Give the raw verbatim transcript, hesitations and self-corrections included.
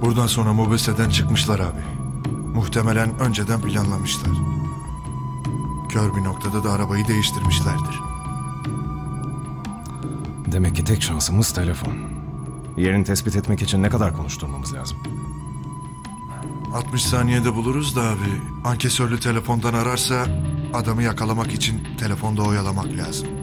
Buradan sonra Mobese'den çıkmışlar abi. Muhtemelen önceden planlamışlar. Kör bir noktada da arabayı değiştirmişlerdir. Demek ki tek şansımız telefon. Yerini tespit etmek için ne kadar konuşturmamız lazım? altmış saniyede buluruz da abi. Ankesörlü telefondan ararsa adamı yakalamak için telefonda oyalamak lazım.